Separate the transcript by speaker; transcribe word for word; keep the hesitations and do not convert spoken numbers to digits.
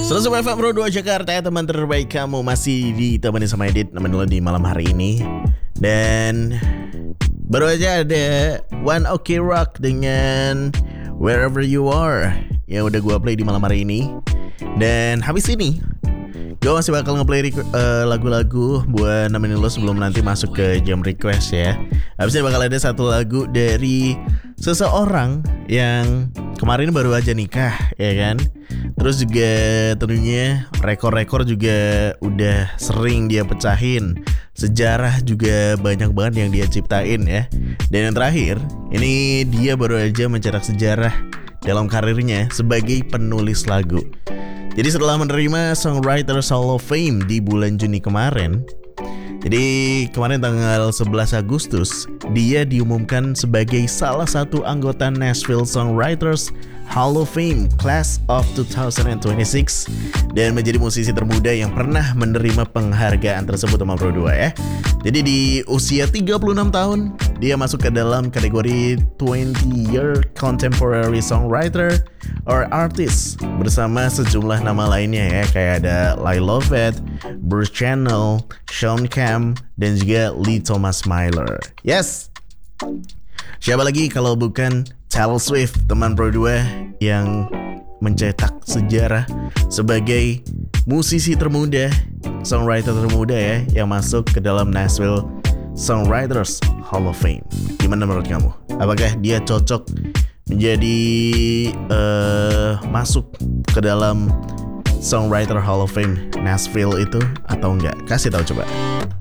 Speaker 1: seratus F M Pro dua Jakarta ya, teman terbaik kamu. Masih ditemani sama Edit, nemenin lo di malam hari ini. Dan baru aja ada One Ok Rock dengan Wherever You Are yang udah gue play di malam hari ini. Dan habis ini gue masih bakal ngeplay uh, lagu-lagu buat nemenin lo sebelum nanti masuk ke jam request ya. Habis ini bakal ada satu lagu dari seseorang yang kemarin baru aja nikah, ya kan. Terus juga tentunya rekor-rekor juga udah sering dia pecahin. Sejarah juga banyak banget yang dia ciptain ya. Dan yang terakhir, ini dia baru aja mencetak sejarah dalam karirnya sebagai penulis lagu. Jadi setelah menerima Songwriters Hall of Fame di bulan Juni kemarin, jadi kemarin tanggal sebelas Agustus, dia diumumkan sebagai salah satu anggota Nashville Songwriters Hall of Fame Class of dua ribu dua puluh enam dan menjadi musisi termuda yang pernah menerima penghargaan tersebut sama Pro dua ya. Jadi di usia tiga puluh enam tahun, dia masuk ke dalam kategori twenty year Contemporary Songwriter or Artist bersama sejumlah nama lainnya ya, kayak ada Lyle Lovett, Bruce Channel, Sean Cam, dan juga Lee Thomas Myler. Yes, siapa lagi kalau bukan Taylor Swift, teman Pro dua yang mencetak sejarah sebagai musisi termuda, songwriter termuda ya, yang masuk ke dalam Nashville Songwriters Hall of Fame. Gimana menurut kamu? Apakah dia cocok menjadi uh, masuk ke dalam Songwriter Hall of Fame Nashville itu atau enggak? Kasih tahu coba.